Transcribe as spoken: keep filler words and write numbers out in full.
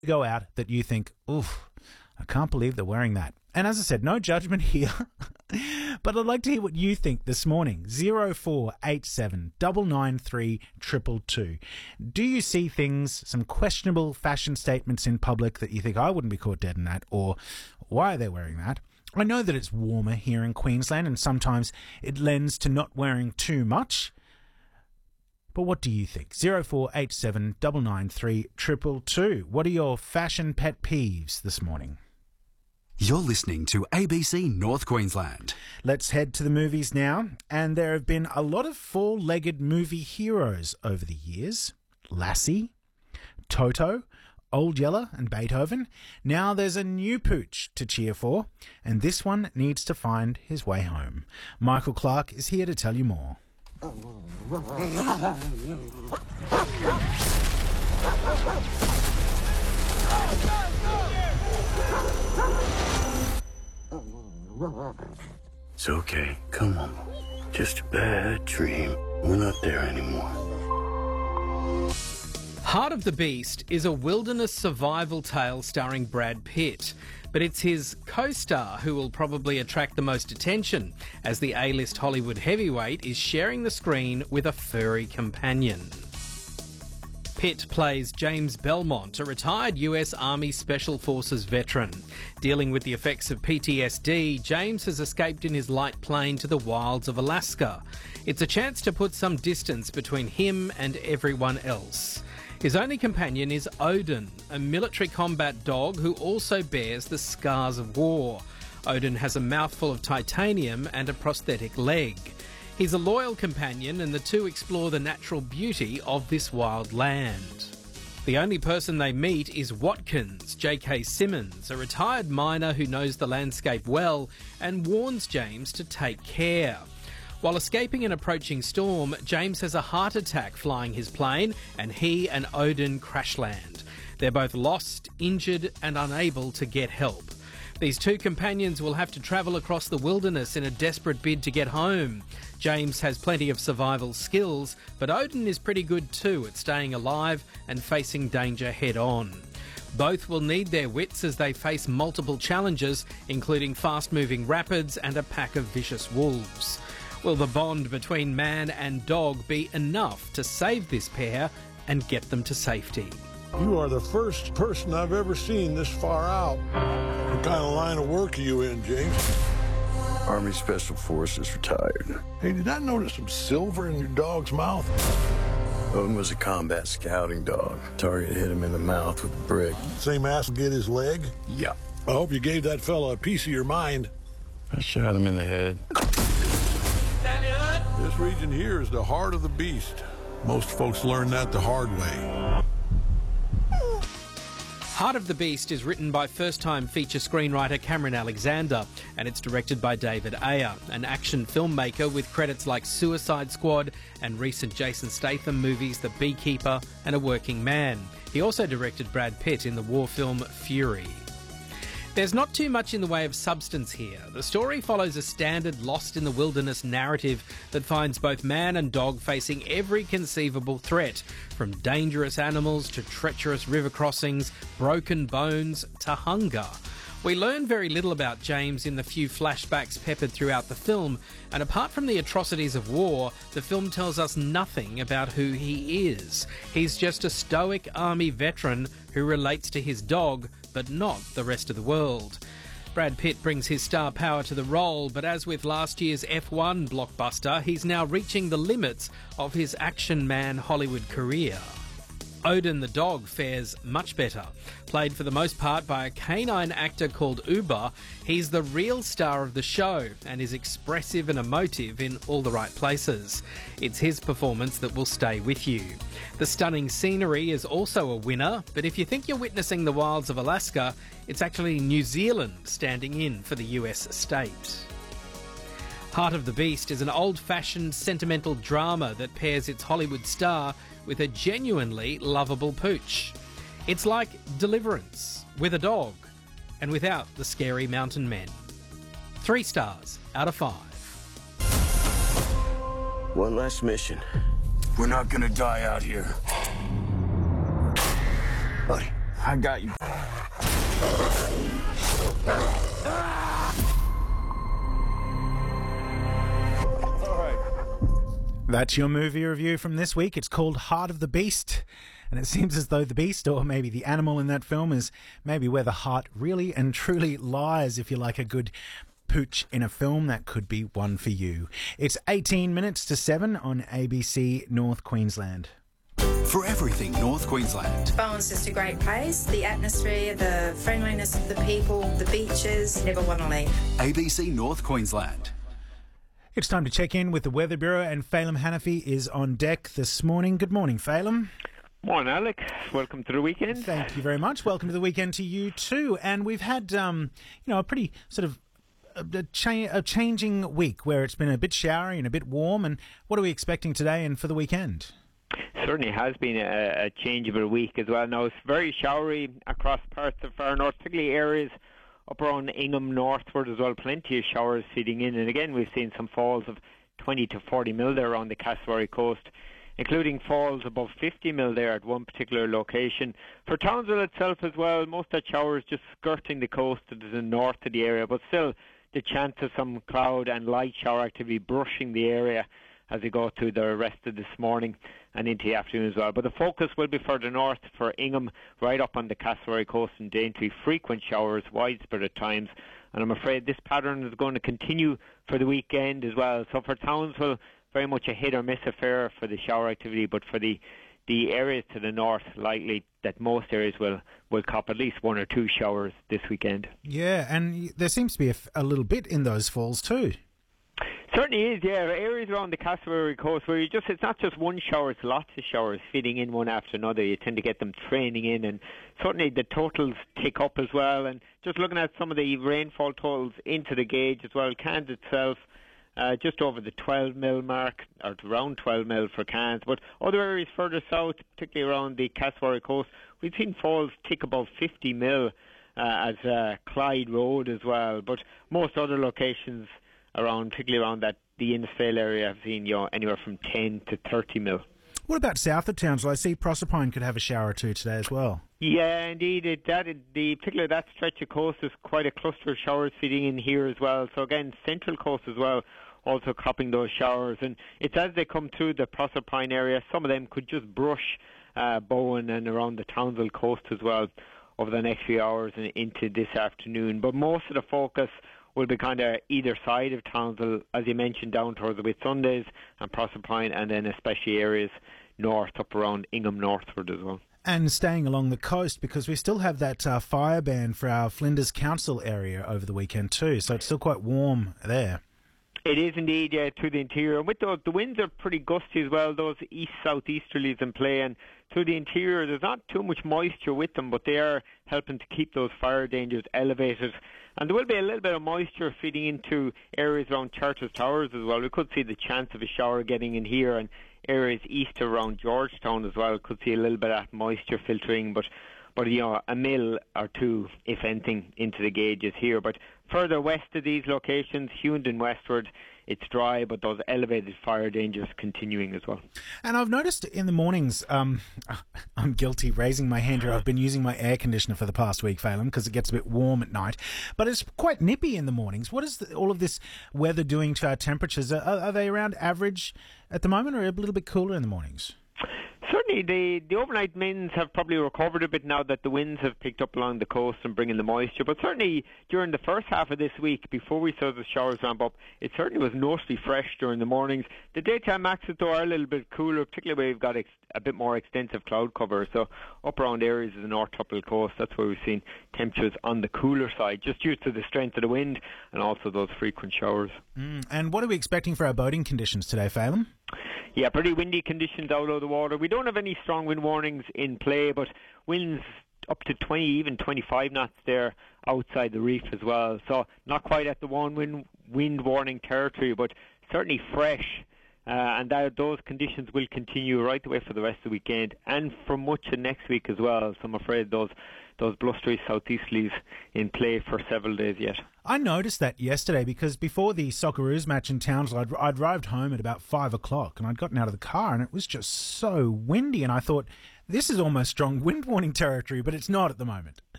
go out that you think, oof, I can't believe they're wearing that. And as I said, no judgment here, but I'd like to hear what you think this morning. zero four eight seven nine nine three two two two. Do you see things, some questionable fashion statements in public that you think, I wouldn't be caught dead in that, or why are they wearing that? I know that it's warmer here in Queensland and sometimes it lends to not wearing too much. But what do you think? zero four eight seven nine nine three two two two. What are your fashion pet peeves this morning? You're listening to A B C North Queensland. Let's head to the movies now. And there have been a lot of four-legged movie heroes over the years. Lassie, Toto, Old Yeller and Beethoven. Now there's a new pooch to cheer for, and this one needs to find his way home. Michael Clark is here to tell you more. It's okay. Come on. Just a bad dream. We're not there anymore. Heart of the Beast is a wilderness survival tale starring Brad Pitt, but it's his co-star who will probably attract the most attention, as the A-list Hollywood heavyweight is sharing the screen with a furry companion. Pitt plays James Belmont, a retired U S Army Special Forces veteran. Dealing with the effects of P T S D, James has escaped in his light plane to the wilds of Alaska. It's a chance to put some distance between him and everyone else. His only companion is Odin, a military combat dog who also bears the scars of war. Odin has a mouthful of titanium and a prosthetic leg. He's a loyal companion, and the two explore the natural beauty of this wild land. The only person they meet is Watkins, J K Simmons, a retired miner who knows the landscape well and warns James to take care. While escaping an approaching storm, James has a heart attack flying his plane, and he and Odin crash land. They're both lost, injured, and unable to get help. These two companions will have to travel across the wilderness in a desperate bid to get home. James has plenty of survival skills, but Odin is pretty good too at staying alive and facing danger head on. Both will need their wits as they face multiple challenges, including fast-moving rapids and a pack of vicious wolves. Will the bond between man and dog be enough to save this pair and get them to safety? You are the first person I've ever seen this far out. What kind of line of work are you in, James? Army Special Forces retired. Hey, did I notice some silver in your dog's mouth? Odin was a combat scouting dog. Target hit him in the mouth with a brick. Same ass get his leg? Yeah. I hope you gave that fella a piece of your mind. I shot him in the head. This region here is the heart of the beast. Most folks learn that the hard way. Heart of the Beast is written by first-time feature screenwriter Cameron Alexander, and it's directed by David Ayer, an action filmmaker with credits like Suicide Squad and recent Jason Statham movies The Beekeeper and A Working Man. He also directed Brad Pitt in the war film Fury. There's not too much in the way of substance here. The story follows a standard Lost in the Wilderness narrative that finds both man and dog facing every conceivable threat, from dangerous animals to treacherous river crossings, broken bones to hunger. We learn very little about James in the few flashbacks peppered throughout the film, and apart from the atrocities of war, the film tells us nothing about who he is. He's just a stoic army veteran who relates to his dog, but not the rest of the world. Brad Pitt brings his star power to the role, but as with last year's F one blockbuster, he's now reaching the limits of his action man Hollywood career. Odin the dog fares much better. Played for the most part by a canine actor called Uber, he's the real star of the show and is expressive and emotive in all the right places. It's his performance that will stay with you. The stunning scenery is also a winner, but if you think you're witnessing the wilds of Alaska, it's actually New Zealand standing in for the U S state. Heart of the Beast is an old-fashioned sentimental drama that pairs its Hollywood star with a genuinely lovable pooch. It's like Deliverance, with a dog, and without the scary mountain men. Three stars out of five. One last mission. We're not gonna die out here. Buddy, I got you. That's your movie review from this week. It's called Heart of the Beast, and it seems as though the beast, or maybe the animal in that film, is maybe where the heart really and truly lies. If you like a good pooch in a film, that could be one for you. It's eighteen minutes to seven on A B C North Queensland. For everything North Queensland. Bowen's just a great place. The atmosphere, the friendliness of the people, the beaches. Never want to leave. A B C North Queensland. It's time to check in with the Weather Bureau, and Phelim Hanafi is on deck this morning. Good morning, Phelim. Morning, Alex. Welcome to the weekend. Thank you very much. Welcome to the weekend to you too. And we've had, um, you know, a pretty sort of a, cha- a changing week where it's been a bit showery and a bit warm. And what are we expecting today and for the weekend? Certainly has been a, a changeable week as well. Now, it's very showery across parts of far north, particularly areas up around Ingham northward as well. Plenty of showers feeding in. And again, we've seen some falls of twenty to forty mil there around the Cassowary coast, including falls above fifty mil there at one particular location. For Townsville itself as well, most of that showers just skirting the coast to the north of the area, but still the chance of some cloud and light shower activity brushing the area as we go through the rest of this morning and into the afternoon as well. But the focus will be further north for Ingham, right up on the Cassowary coast and Daintree. Frequent showers, widespread at times. And I'm afraid this pattern is going to continue for the weekend as well. So for Townsville, very much a hit or miss affair for the shower activity, but for the the areas to the north, likely that most areas will, will cop at least one or two showers this weekend. Yeah, and there seems to be a, a little bit in those falls too. Certainly is, yeah. Areas around the Cassowary coast where you just, it's not just one shower, it's lots of showers feeding in one after another. You tend to get them training in, and certainly the totals tick up as well. And just looking at some of the rainfall totals into the gauge as well, Cairns itself, uh, just over the twelve mil mark, or around twelve mil for Cairns. But other areas further south, particularly around the Cassowary coast, we've seen falls tick above fifty mil uh, as uh, Clyde Road as well. But most other locations around, particularly around that the Innisfail area, I've seen, you know, anywhere from ten to thirty mil. What about south of Townsville? I see Proserpine could have a shower or two today as well. Yeah, indeed. It, that, the particular that stretch of coast is quite a cluster of showers feeding in here as well. So again, central coast as well, also copping those showers. And it's as they come through the Proserpine area, some of them could just brush uh, Bowen and around the Townsville coast as well over the next few hours and into this afternoon. But most of the focus will be kind of either side of Townsville, as you mentioned, down towards the Whitsundays and Proserpine, and then especially areas north, up around Ingham northward as well. And staying along the coast, because we still have that uh, fire ban for our Flinders Council area over the weekend too, so it's still quite warm there. It is indeed, yeah, to the interior. And with those, the winds are pretty gusty as well, those east-southeasterlies in play. And through the interior, there's not too much moisture with them, but they are helping to keep those fire dangers elevated. And there will be a little bit of moisture feeding into areas around Charters Towers as well. We could see the chance of a shower getting in here, and areas east around Georgetown as well could see a little bit of moisture filtering. But, but you know, a mil or two, if anything, into the gauges here. But further west of these locations, Hughenden westward, it's dry, but those elevated fire dangers continuing as well. And I've noticed in the mornings, um, I'm guilty raising my hand here. I've been using my air conditioner for the past week, Phelim, because it gets a bit warm at night. But it's quite nippy in the mornings. What is the, all of this weather doing to our temperatures? Are, are they around average at the moment, or a little bit cooler in the mornings? Certainly, the, the overnight winds have probably recovered a bit now that the winds have picked up along the coast and bringing the moisture. But certainly, during the first half of this week, before we saw the showers ramp up, it certainly was mostly fresh during the mornings. The daytime maxes, though, are a little bit cooler, particularly where we've got ex- a bit more extensive cloud cover. So up around areas of the North Tropical Coast, that's where we've seen temperatures on the cooler side, just due to the strength of the wind and also those frequent showers. Mm. And what are we expecting for our boating conditions today, Phelim? Yeah, pretty windy conditions out of the water. We don't have any strong wind warnings in play, but winds up to twenty, even twenty-five knots there outside the reef as well. So not quite at the one wind, wind warning territory, but certainly fresh. Uh, and that, those conditions will continue right away for the rest of the weekend and for much of next week as well. So I'm afraid those those blustery southeasterlies in play for several days yet. I noticed that yesterday because before the Socceroos match in Townsville, I'd, I'd arrived home at about five o'clock and I'd gotten out of the car and it was just so windy. And I thought, This is almost strong wind warning territory, but it's not at the moment.